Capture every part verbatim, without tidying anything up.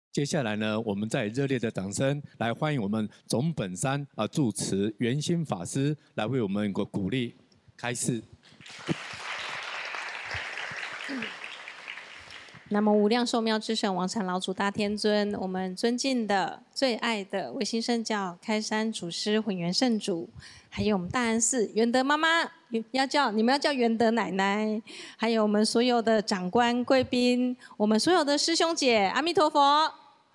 接下来呢，我们再热烈的掌声来欢迎我们总本山啊住持圆心法师来为我们一个鼓励开示。 南无无量寿妙之神王禅老祖大天尊，我们尊敬的、最爱的唯心圣教开山祖师混元圣主，还有我们大安寺元德妈妈，要叫你们要叫元德奶奶，还有我们所有的长官贵宾，我们所有的师兄姐，阿弥陀佛。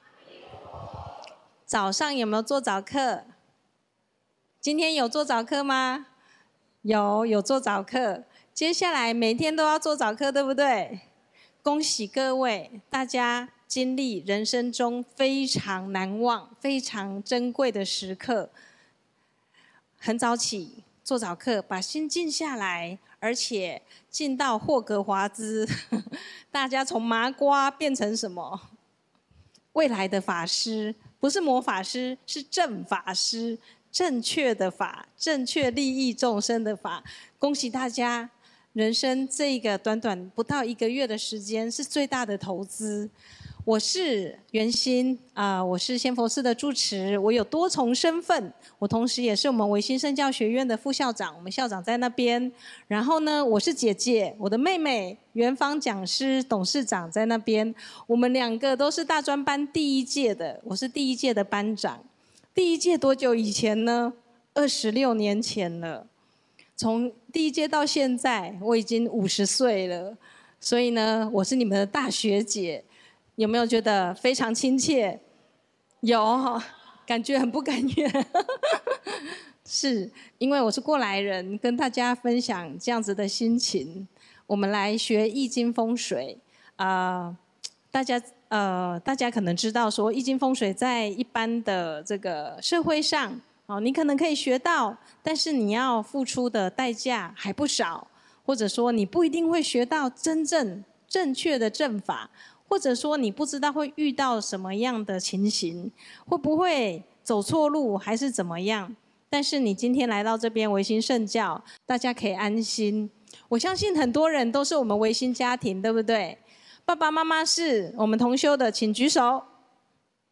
早上有没有做早课？今天有做早课吗？有，有做早课。接下来每天都要做早课，对不对？恭喜各位，大家经历人生中非常难忘、非常珍贵的时刻。很早起做早课，把心静下来，而且静到霍格华兹。大家从麻瓜变成什么？未来的法师，不是魔法师，是正法师，正确的法，正确利益众生的法。恭喜大家！人生这个短短不到一个月的时间是最大的投资。我是圆心啊、呃，我是仙佛寺的住持，我有多重身份，我同时也是我们唯心圣教学院的副校长，我们校长在那边。然后呢，我是姐姐，我的妹妹元芳讲师董事长在那边。我们两个都是大专班第一届的，我是第一届的班长。第一届多久以前呢？二十六年前了。从第一届到现在，我已经五十岁了，所以呢，我是你们的大学姐，有没有觉得非常亲切？有，感觉很不甘愿。是因为我是过来人，跟大家分享这样子的心情。我们来学易经风水，啊、呃，大家呃，大家可能知道说，易经风水在一般的这个社会上。哦，你可能可以学到，但是你要付出的代价还不少，或者说你不一定会学到真正正确的正法，或者说你不知道会遇到什么样的情形，会不会走错路还是怎么样。但是你今天来到这边唯心圣教，大家可以安心。我相信很多人都是我们唯心家庭，对不对？爸爸妈妈是我们同修的，请举手。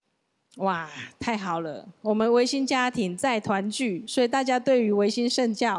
哇，太好了！我们唯心家庭再团聚，所以大家对于唯心圣教